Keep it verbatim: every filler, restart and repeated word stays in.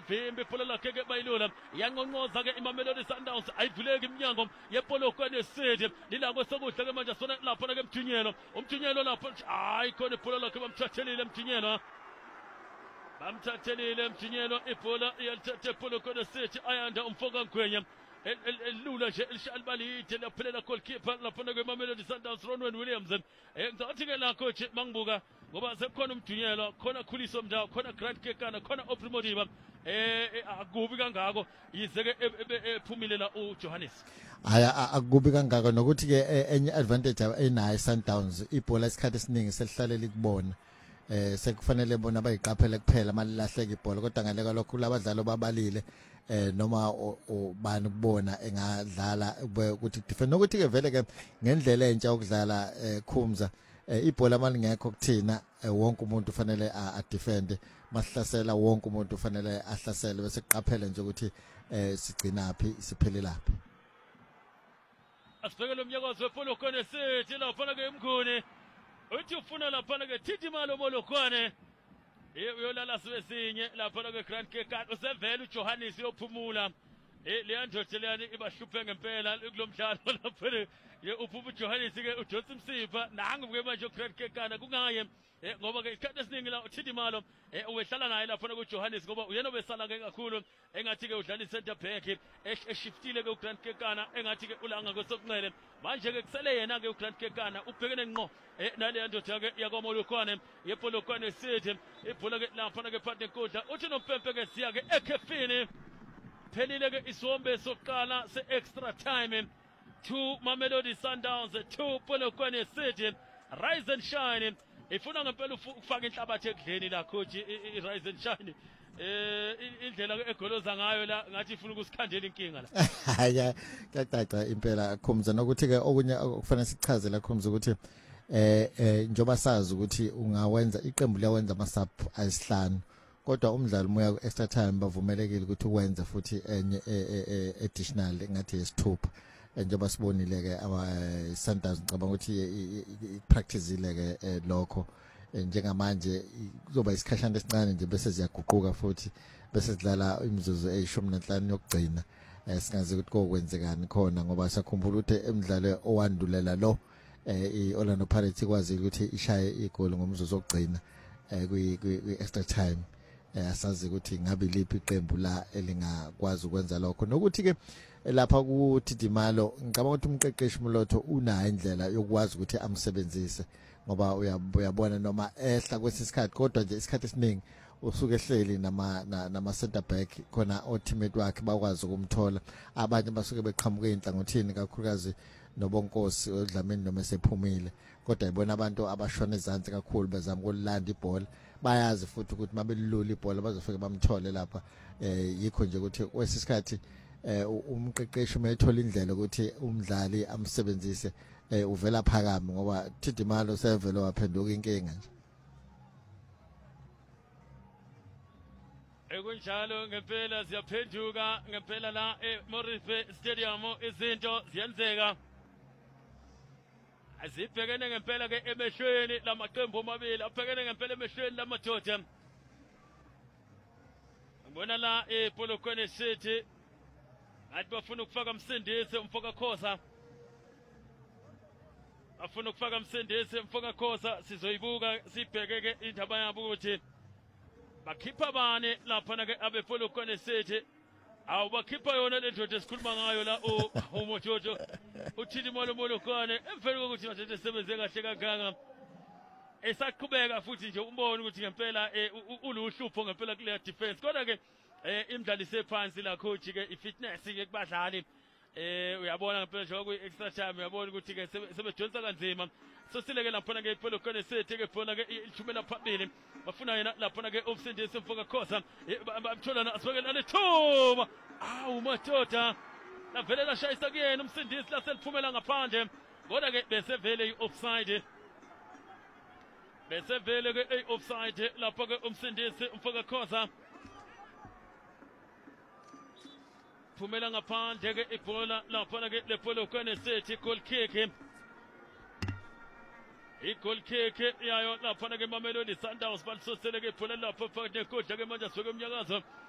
bayivimba ibhola lakhe ke bayilula yanqonqoza ke iMamelodi Sundowns ayivuleki iminyango yePolokwane City lila kwesokudla ke manje sona lapha ke Mthunyelo uMthunyelo lapha hayi khona ibhola lakhe bamthathelile Mthunyelo bamthathelile Mthunyelo ibhola iyalithatha iPolokwane City ayanda umfoka Ngwenya elula nje elishalbalide laphelela goalkeeper lapha ke Mamelodi Sundowns Ronwen Williams ngizathi ke la coach mangibuka ngoba sekukhona uMdunyelo khona Khuliso Mdawu khona Grant Kekana khona Oprimodiba eh akubi kangako yize ke ephumile la uJohannes aya akubi kangako nokuthi ke enye advantage enayo Sundowns ibhola isikhathi esiningi selihlalela ikubona eh sekufanele bona bayiqaphele kuphela malilahleka ibhola kodwa ngaleka lokhu labadlali babalile eh noma ubani kubona engadlala ukuthi defend nokuthi ke vele ke ngendlela entsha ukudlala Khumza ibhola malingekho kuthina wonke umuntu ufanele a defend masihlasela wonke umuntu ufanele ahlasele bese kuqaphele nje ukuthi eh sigcina phi siphelelaphi asibhekele umnyakazo wePolokwane City lapha ke eMkhuni uthi ufuna lapha ke Thidimalo Molokwane uyolala siwesinye lapha ke Grant Kekana usevela uJohannes yophumula eh leyandoda leyani ibahluphe ngempela kulomdlalo lapha ye uphuphu Johannes ke uJosi Msipa nangu ke manje uGrant Kekana kungaye ngoba ke isikhathi esiningi la uThidimalo uwehlala naye lapha ku Johannes ngoba uyena obesala ke kakhulu engathi ke udlala i-center back eshiftile ke uGrant Kekana engathi ke ulanga kwesokunxele manje ke kusele yena ke uGrant Kekana ubhekene ngqo nale ndoda ke yakwamolokwane yePolokwane City ibhola ke lapha ke phathe kodla uthi noMpempe ke siya ke ekhefini phelile ke isombe sokuqala se-extra time two Mamelodi Sundowns two Polokwane City Rise and Shine ifuna ngempela ukufaka inhlabathi ekudleni la coach iRise and Shine eh indlela ke egoloza ngayo la ngathi ifuna ukusikhandela inkinga la haya kacaca impela Khumza nokuthi ke okunye okufanele sichaze la Khumza ukuthi eh njoba sazi ukuthi ungawenza iqembu liyawenza ama sub ayisihlanu kodwa umdlalo moya ku extra time bavumelekile ukuthi uwenze futhi enye additional ngathi yesithupha njengoba sibonile ke aba Sundowns ngicabanga ukuthi practiceile ke lokho njengamanje kuzoba isikhashana esincane nje bese ziyaguquka futhi bese sidlala imizuzu eyishumi nanhlanu yokugcina singazi ukuthi kokwenzekani khona ngoba sakhumbula ukuthi emidlalo owandulela lo iOrlando Pirates ikwazi ukuthi ishaye igoli ngomzuzu wokugcina kwi extra time asazi ukuthi ngabe liphi iqembu la elingakwazi ukwenza lokho nokuthi ke lapha ku Thidimalo ngicabanga ukuthi umqeqeshi Mlotho unayo indlela yokwazi ukuthi amsebenzise ngoba uyabona noma ehla kwesisikhathi kodwa nje isikhathi esiningi usuke ehleli nama nama center back khona o teammate wakhe bakwazi ukumthola abanye basuke beqhamuke inhlangothini kakhulukazi noBonkosi odlameni noma sephumile kodwa ibona abantu abashona ezantsi kakhulu bezama ukulanda ibhola bayazi futhi ukuthi mabelulula ibhola bazofika bamthole lapha eh yikho nje ukuthi kwesisikhathi eh umqeqeshi umethola indlela ukuthi umdlali amsebenzise eh uvela phakame ngoba Thidimalo sevelo waphenduka inkinga nje ekunjalo ngempela siyaphenduka ngempela la eMorrisburg Stadium izinto ziyenzeka azibhekene ngempela ke emehlweni lamaqembu amabili abhekene ngempela emehlweni lamadoda ngibona la ePolokwane City athi bafuna ukufaka Msindisi umfoka Khosa bafuna ukufaka Msindisi umfoka Khosa sizoyibuka sibheke ke indaba yabo ukuthi bakhipha bani lapha ke abePolokwane City awu bakhipha yona le ndoda esikhuluma ngayo la uMojojo uThidimalo Molokwane emveni kokuthi manje esebenze kahle kangaka esaqhubeka futhi nje umbone ukuthi ngempela uluhlupho ngempela kule defense kodwa ke imidlalo isephansi la coach ke ifitness ke kubadlali eh uyabona ngempela nje ku extra time uyabona ukuthi ke sebedonsa kanzima sosileke lapha ke iPolokwane City ke bona ke ilithumela phambili bafuna yena lapha ke Msindisi umfoka Khosa bamthola asibekela lethuba awu madoda lavele lashayisa kuyena uMsindisi laseliphumela ngaphandle kodwa ke bese vele i-offside bese vele ke i-offside lapha ke uMsindisi umfoka Khosa phumela ngaphandle ke ibhola lapha ke lePolokwane City goal kick i-goal kick yayo lapha ke Mamelodi Sundowns balisosele ke ibhola lapha phakathi kodwa ke manje soke umnyakazo